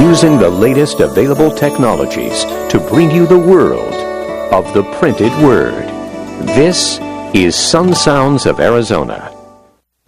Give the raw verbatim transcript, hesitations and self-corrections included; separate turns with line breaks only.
using the latest available technologies to bring you the world of the printed word. This is Sun Sounds of Arizona.